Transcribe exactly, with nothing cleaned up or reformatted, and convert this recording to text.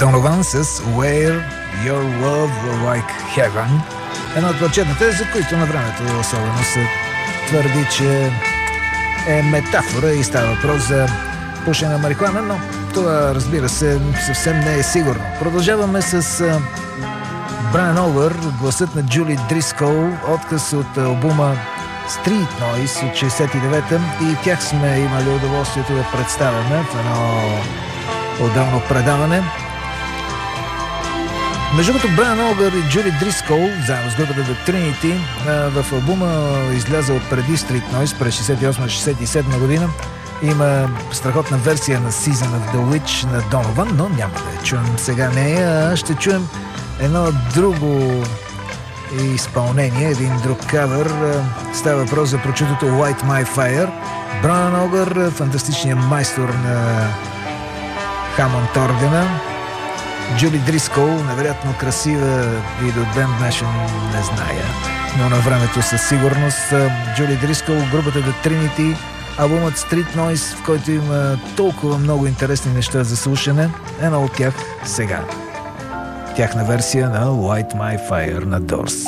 Donovan с Where Your Love Like Heaven. Едно от парчетата, за които на времето особено се твърди, че е метафора и става въпрос за пушене на марихуана, но това, разбира се, съвсем не е сигурно. Продължаваме с Брайан Олър, гласът на Джули Дрискол, отказ от албума Street Noise от шейсет и девета, и тях сме имали удоволствието да представяме в едно отделно предаване. Между другото, Брайан Олър и Джули Дрискол, заедно с групата The Trinity, в албума, излязъл преди Street Noise през шейсет и осма шейсет и седма година, има страхотна версия на Season of the Witch на Donovan, но няма да я чуем сега нея, а ще чуем едно друго изпълнение, един друг кавър. Става въпрос за прочутото Light My Fire. Брайан Олър, фантастичният майстор на Хамонд органа. Джули Дрискол, невероятно красива и до ден днешен не зная, но на времето със сигурност. Джули Дрискол, групата The Trinity, албумът Street Noise, в който има толкова много интересни неща за слушане. Едно от тях сега. Тяхна версия на Light My Fire на Doors.